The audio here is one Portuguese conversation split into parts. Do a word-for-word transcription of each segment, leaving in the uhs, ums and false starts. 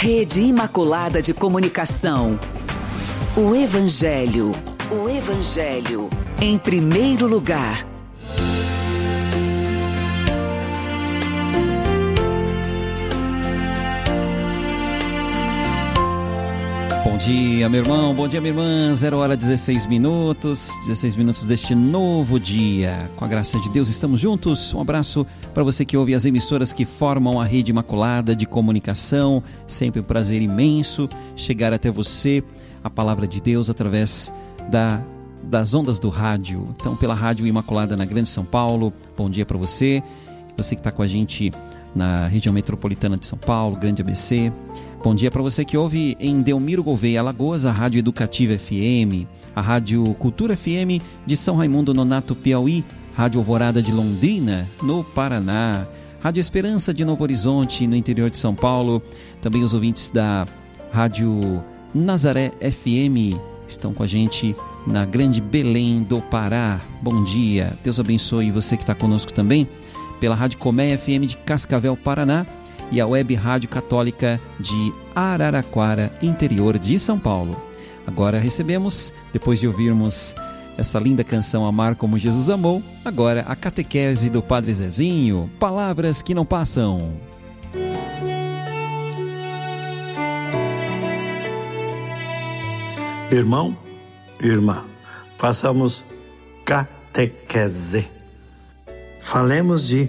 Rede Imaculada de Comunicação. O Evangelho. O Evangelho. Em primeiro lugar. Bom dia, meu irmão, bom dia, minha irmã. Zero hora, dezesseis minutos, dezesseis minutos deste novo dia. Com a graça de Deus, estamos juntos. Um abraço para você que ouve as emissoras que formam a Rede Imaculada de Comunicação. Sempre um prazer imenso chegar até você a palavra de Deus através da, das ondas do rádio. Então, pela Rádio Imaculada na Grande São Paulo, bom dia para você. Você que está com a gente na região metropolitana de São Paulo, Grande A B C. Bom dia para você que ouve em Delmiro Gouveia, Alagoas, a Rádio Educativa F M, a Rádio Cultura F M de São Raimundo Nonato, Piauí, Rádio Alvorada de Londrina, no Paraná, Rádio Esperança de Novo Horizonte, no interior de São Paulo. Também os ouvintes da Rádio Nazaré F M estão com a gente na Grande Belém do Pará. Bom dia, Deus abençoe você que está conosco também pela Rádio Comé F M de Cascavel, Paraná, e a Web Rádio Católica de Araraquara, interior de São Paulo. Agora recebemos, depois de ouvirmos essa linda canção Amar Como Jesus Amou, agora a catequese do Padre Zezinho, palavras que não passam. Irmão, irmã, façamos catequese. Falemos de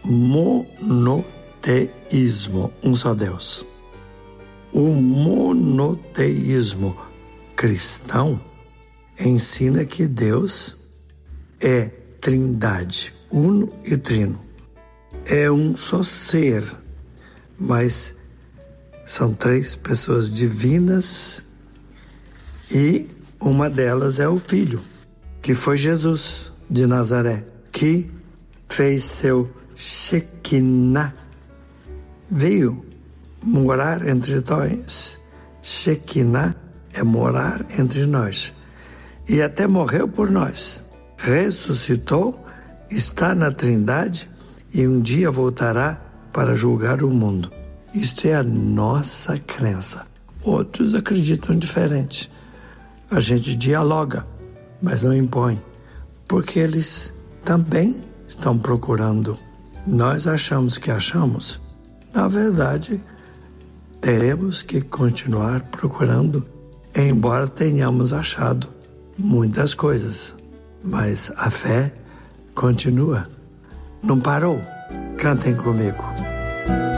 monoteísmo, um só Deus. O monoteísmo cristão ensina que Deus é trindade, uno e trino. É um só ser, mas são três pessoas divinas e uma delas é o Filho, que foi Jesus de Nazaré, que fez seu Shekinah, veio morar entre nós. Shekinah é morar entre nós. E até morreu por nós. Ressuscitou, está na Trindade e um dia voltará para julgar o mundo. Isto é a nossa crença. Outros acreditam diferente. A gente dialoga, mas não impõe, porque eles também estão procurando. Nós achamos que achamos. Na verdade, teremos que continuar procurando, embora tenhamos achado muitas coisas. Mas a fé continua. Não parou. Cantem comigo.